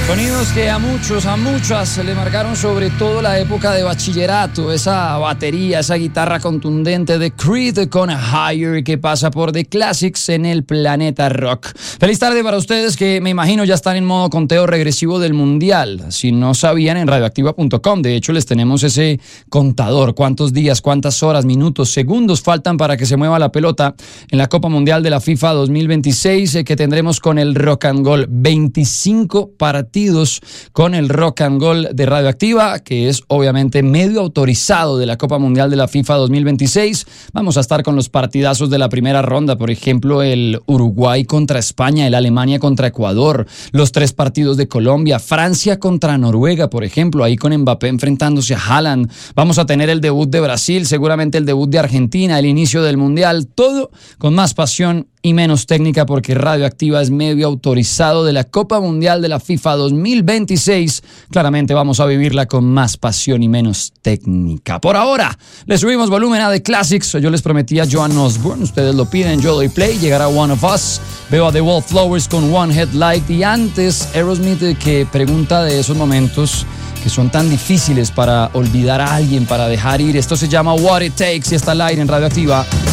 Sonidos que a muchas le marcaron sobre todo la época de bachillerato, esa batería, esa guitarra contundente de Creed con Higher que pasa por The Classics en el Planeta Rock. Feliz tarde para ustedes que me imagino ya están en modo conteo regresivo del Mundial. Si no sabían, en radioactiva.com, de hecho les tenemos ese contador, cuántos días, cuántas horas, minutos, segundos faltan para que se mueva la pelota en la Copa Mundial de la FIFA 2026 que tendremos con el Rock and Roll. 25 partidos con el Rock and Roll de Radioactiva, que es obviamente medio autorizado de la Copa Mundial de la FIFA 2026. Vamos a estar con los partidazos de la primera ronda, por ejemplo, el Uruguay contra España, el Alemania contra Ecuador, los 3 partidos de Colombia, Francia contra Noruega, por ejemplo, ahí con Mbappé enfrentándose a Haaland. Vamos a tener el debut de Brasil, seguramente el debut de Argentina, el inicio del Mundial, todo con más pasión y menos técnica, porque Radioactiva es medio autorizado de la Copa Mundial de la FIFA 2026. Claramente vamos a vivirla con más pasión y menos técnica. Por ahora, le subimos volumen a The Classics. Yo les prometí a Joan Osborne, ustedes lo piden, yo doy play, llegará One of Us. Veo a The Wallflowers con One Headlight y antes Aerosmith, que pregunta de esos momentos que son tan difíciles para olvidar a alguien, para dejar ir. Esto se llama What It Takes y está al aire en Radioactiva.